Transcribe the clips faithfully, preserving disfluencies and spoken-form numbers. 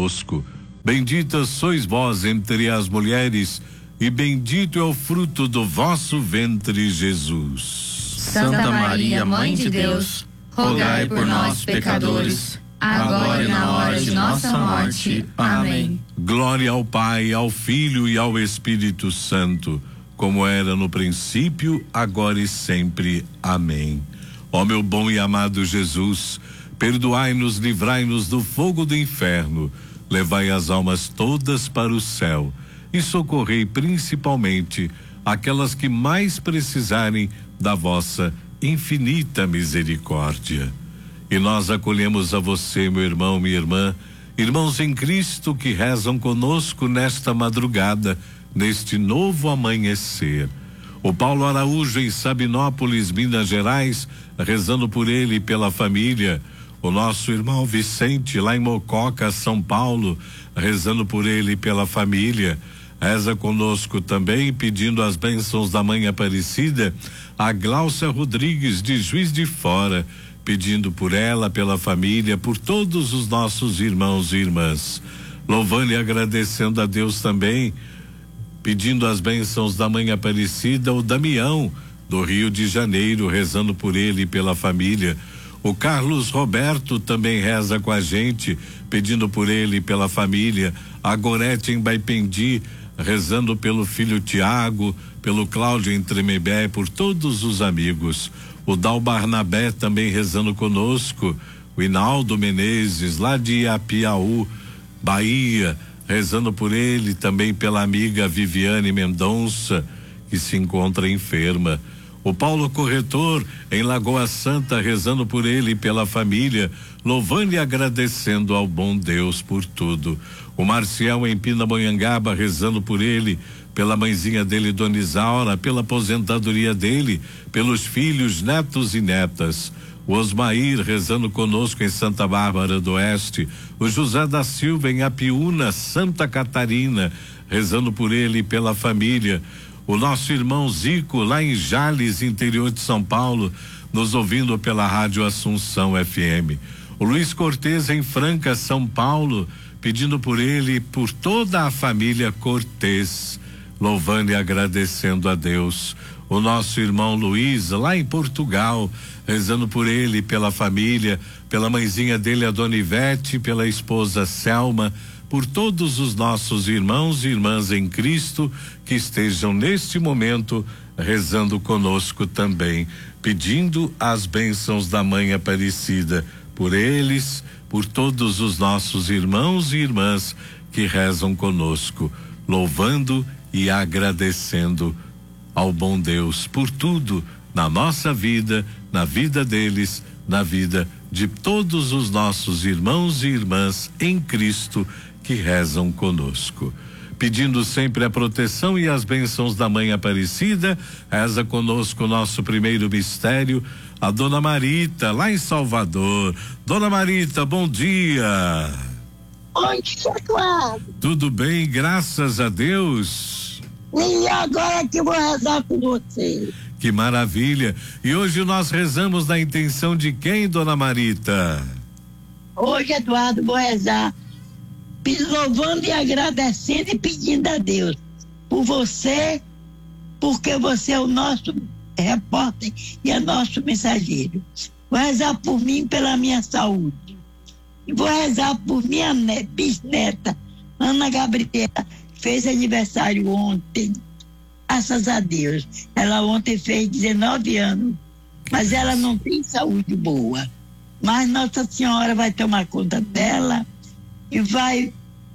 convosco. Bendita sois vós entre as mulheres, e bendito é o fruto do vosso ventre, Jesus. Santa Maria, Mãe de Deus, rogai por nós, pecadores, agora e na hora de nossa morte. Amém. Glória ao Pai, ao Filho e ao Espírito Santo, como era no princípio, agora e sempre. Amém. Ó meu bom e amado Jesus, perdoai-nos, livrai-nos do fogo do inferno, levai as almas todas para o céu e socorrei principalmente aquelas que mais precisarem da vossa infinita misericórdia. E nós acolhemos a você, meu irmão, minha irmã, irmãos em Cristo que rezam conosco nesta madrugada, neste novo amanhecer. O Paulo Araújo em Sabinópolis, Minas Gerais, rezando por ele e pela família. O nosso irmão Vicente lá em Mococa, São Paulo, rezando por ele e pela família. Reza conosco também, pedindo as bênçãos da Mãe Aparecida, a Gláucia Rodrigues de Juiz de Fora, pedindo por ela, pela família, por todos os nossos irmãos e irmãs. Louvando e agradecendo a Deus também, pedindo as bênçãos da Mãe Aparecida, o Damião, do Rio de Janeiro, rezando por ele e pela família. O Carlos Roberto também reza com a gente, pedindo por ele e pela família. A Gorete em Baipendi, rezando pelo filho Tiago, pelo Cláudio em Tremembé, por todos os amigos. O Dal Barnabé também rezando conosco. O Hinaldo Menezes, lá de Iapiaú, Bahia, rezando por ele, também pela amiga Viviane Mendonça, que se encontra enferma. O Paulo Corretor em Lagoa Santa, rezando por ele e pela família, louvando e agradecendo ao bom Deus por tudo. O Marcial em Pindamonhangaba, rezando por ele, pela mãezinha dele, Dona Isaura, pela aposentadoria dele, pelos filhos, netos e netas. O Osmair rezando conosco em Santa Bárbara do Oeste. O José da Silva em Apiúna, Santa Catarina, rezando por ele e pela família. O nosso irmão Zico lá em Jales, interior de São Paulo, nos ouvindo pela Rádio Assunção F M. O Luiz Cortez em Franca, São Paulo, pedindo por ele e por toda a família Cortez, louvando e agradecendo a Deus. O nosso irmão Luiz lá em Portugal, rezando por ele e pela família, pela mãezinha dele, a Dona Ivete, pela esposa Selma, por todos os nossos irmãos e irmãs em Cristo que estejam neste momento rezando conosco também, pedindo as bênçãos da Mãe Aparecida por eles, por todos os nossos irmãos e irmãs que rezam conosco, louvando e agradecendo ao bom Deus por tudo na nossa vida, na vida deles, na vida de todos os nossos irmãos e irmãs em Cristo que rezam conosco. Pedindo sempre a proteção e as bênçãos da Mãe Aparecida, reza conosco o nosso primeiro mistério, a Dona Marita, lá em Salvador. Dona Marita, bom dia. Oi, Eduardo. Tudo bem, graças a Deus. E agora que eu vou rezar com você. Que maravilha. E hoje nós rezamos na intenção de quem, Dona Marita? Hoje, Eduardo, vou rezar louvando e agradecendo e pedindo a Deus por você, porque você é o nosso repórter e é nosso mensageiro. Vou rezar por mim, pela minha saúde. E vou rezar por minha net, bisneta, Ana Gabriela, fez aniversário ontem. Graças a Deus. Ela ontem fez dezenove anos, mas ela não tem saúde boa. Mas Nossa Senhora vai tomar conta dela e vai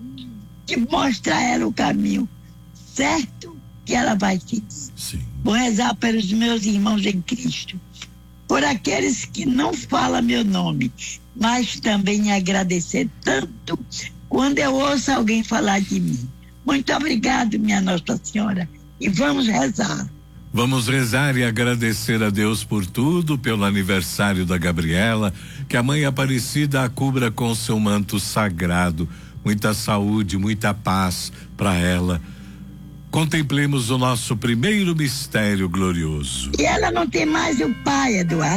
mostrar a ela o caminho certo que ela vai seguir. Sim. Vou rezar pelos meus irmãos em Cristo, por aqueles que não falam meu nome, mas também agradecer tanto quando eu ouço alguém falar de mim. Muito obrigado, minha Nossa Senhora, e vamos rezar. Vamos rezar e agradecer a Deus por tudo, pelo aniversário da Gabriela, que a Mãe Aparecida a cubra com seu manto sagrado, muita saúde, muita paz para ela. Contemplemos o nosso primeiro mistério glorioso. E ela não tem mais o pai, Eduardo.